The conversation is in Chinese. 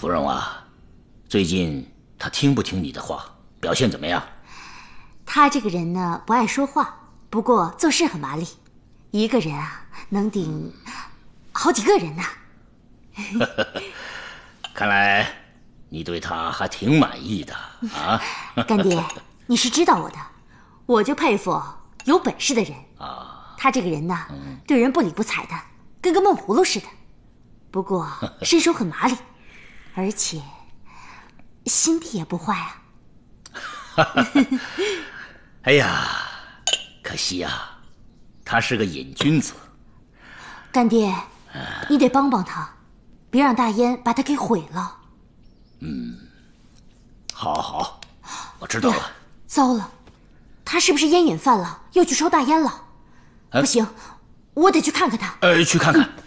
芙蓉啊，最近他听不听你的话，表现怎么样？ 他这个人呢，不爱说话，不过做事很麻利，一个人啊能顶好几个人呢。 看来你对他还挺满意的啊。 干爹，你是知道我的，我就佩服有本事的人啊。他这个人呢，对人不理不睬的，跟个闷葫芦似的。不过身手很麻利，而且心地也不坏啊。 哎呀，可惜呀，他是个瘾君子。 干爹，你得帮帮他，别让大烟把他给毁了。 好，我知道了。 糟了，他是不是烟瘾犯了，又去抽大烟了？不行，我得去看看他。 去看看。